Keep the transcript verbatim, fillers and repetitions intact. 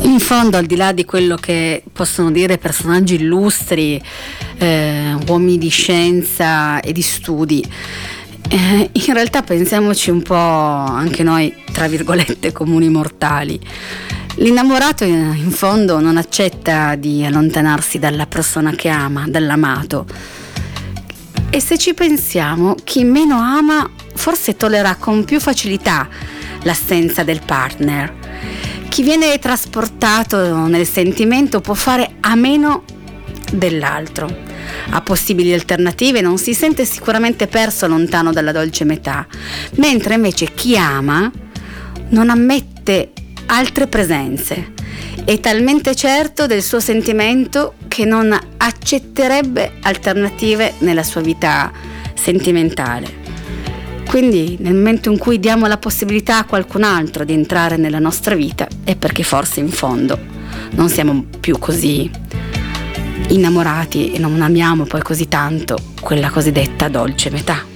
In fondo, al di là di quello che possono dire personaggi illustri, eh, uomini di scienza e di studi, eh, in realtà pensiamoci un po' anche noi, tra virgolette, comuni mortali. L'innamorato in fondo non accetta di allontanarsi dalla persona che ama, dall'amato. E se ci pensiamo, chi meno ama forse tollera con più facilità l'assenza del partner. Chi viene trasportato nel sentimento può fare a meno dell'altro. Ha possibili alternative, non si sente sicuramente perso lontano dalla dolce metà, mentre invece chi ama non ammette altre presenze. È talmente certo del suo sentimento che non accetterebbe alternative nella sua vita sentimentale. Quindi nel momento in cui diamo la possibilità a qualcun altro di entrare nella nostra vita è perché forse in fondo non siamo più così innamorati e non amiamo poi così tanto quella cosiddetta dolce metà.